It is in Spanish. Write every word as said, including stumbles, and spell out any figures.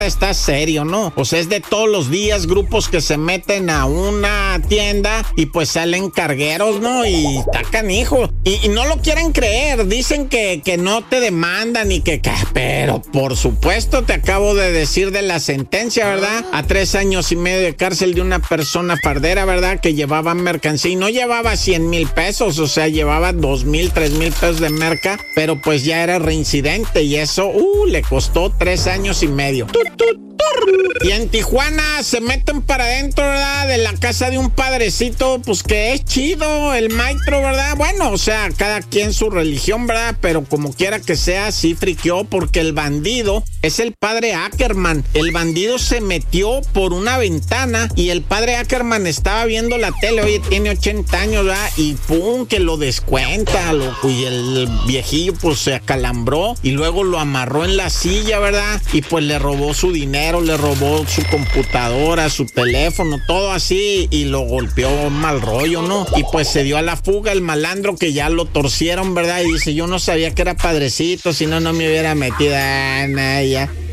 está serio, ¿no? O sea, es de todos los días grupos que se meten a una tienda y pues salen cargueros, ¿no? Y está canijo. Y, y no lo quieren creer. Dicen que, que no te demandan y que, que... Pero por supuesto te acabo de decir de la sentencia, ¿verdad? A tres años y medio de cárcel de una persona fardera, ¿verdad? Que llevaba mercancía y no llevaba cien mil pesos, o sea, llevaba dos mil, tres mil pesos de merca, pero pues ya era reincidente y eso, uh, le costó tres años y medio. ¡Tut, tut! Y en Tijuana se meten para adentro, ¿verdad? De la casa de un padrecito, pues que es chido, el maestro, ¿verdad? Bueno, o sea, cada quien su religión, ¿verdad? Pero como quiera que sea, sí friqueó porque el bandido es el padre Ackerman. El bandido se metió por una ventana y el padre Ackerman estaba viendo la tele, oye, tiene ochenta años, ¿verdad? Y pum, que lo descuenta, loco. Y el viejillo, pues se acalambró y luego lo amarró en la silla, ¿verdad? Y pues le robó su dinero, le robó su computadora, su teléfono, todo así, y lo golpeó mal rollo, ¿no? Y pues se dio a la fuga el malandro, que ya lo torcieron, ¿verdad? Y dice, yo no sabía que era padrecito, si no, no me hubiera metido. Ah, nah, ya.